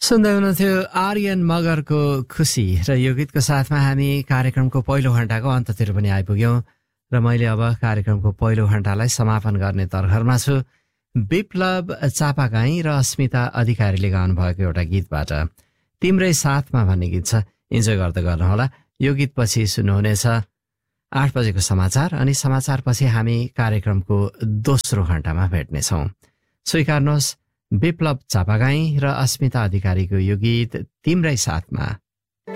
सुन्दै हुनुहुन्थ्यो आर्यन मगरको खुसी र यो गीतको साथमा हामी कार्यक्रमको पहिलो घण्टाको अन्ततिर पनि आइपुग्यौँ र मैले अब कार्यक्रमको पहिलो घण्टालाई समापन गर्ने तर्खरमा छु। विप्लव चापागाई र अस्मिता अधिकारीले गाउनुभएको एउटा गीतबाट तिम्रै साथमा भन्ने गीत छ, इन्जोय गर्दै गर्नुहोला। यो गीत पछि सुन्नुहुनेछ 8 बजेको समाचार अनि समाचारपछि हामी कार्यक्रमको दोस्रो घण्टामा भेट्नेछौँ। स्वीकार्नुहोस् विप्लव चापागाई र अस्मिता अधिकारीको यो गीत तिम्रै साथमा।